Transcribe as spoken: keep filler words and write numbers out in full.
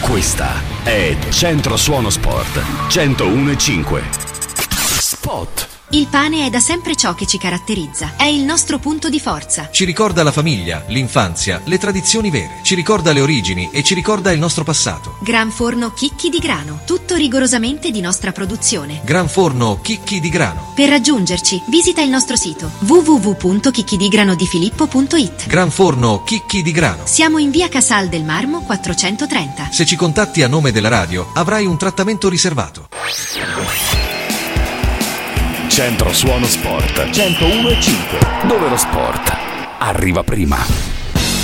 Questa è Centro Suono Sport centouno e cinque. Spot. Il pane è da sempre ciò che ci caratterizza. È il nostro punto di forza. Ci ricorda la famiglia, l'infanzia, le tradizioni vere. Ci ricorda le origini e ci ricorda il nostro passato. Gran Forno Chicchi di Grano. Tutto rigorosamente di nostra produzione. Gran Forno Chicchi di Grano. Per raggiungerci, visita il nostro sito w w w punto chicchidigranodifilippo punto it. Gran Forno Chicchi di Grano. Siamo in via Casal del Marmo quattrocentotrenta. Se ci contatti a nome della radio, avrai un trattamento riservato. Centro Suono Sport centouno e cinque, dove lo sport arriva prima.